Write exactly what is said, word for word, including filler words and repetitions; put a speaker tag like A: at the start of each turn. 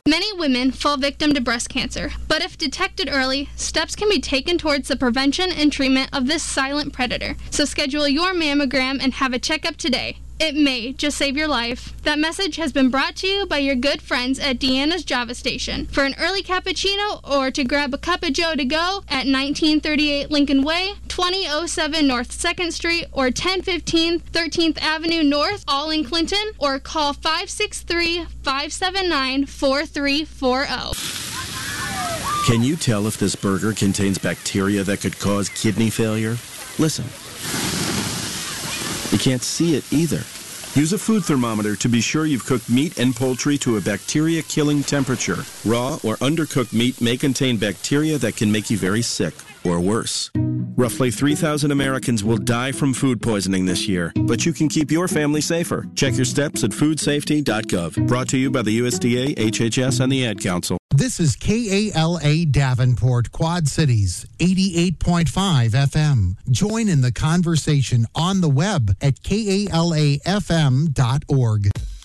A: Many women fall victim to breast cancer, but if detected early, steps can be taken towards the prevention and treatment of this silent predator. So schedule your mammogram and have a checkup today. It may just save your life. That message has been brought to you by your good friends at Deanna's Java Station. For an early cappuccino or to grab a cup of Joe to go at nineteen thirty-eight Lincoln Way, twenty oh seven North second Street, or ten fifteen thirteenth Avenue North, all in Clinton, or call five six three, five seven nine, four three four zero.
B: Can you tell if this burger contains bacteria that could cause kidney failure? Listen. You can't see it either. Use a food thermometer to be sure you've cooked meat and poultry to a bacteria-killing temperature. Raw or undercooked meat may contain bacteria that can make you very sick, or worse. Roughly three thousand Americans will die from food poisoning this year, but you can keep your family safer. Check your steps at food safety dot gov. Brought to you by the U S D A, H H S, and the Ad Council.
C: This is K A L A Davenport, Quad Cities, eighty-eight point five F M. Join in the conversation on the web at K A L A F M dot org.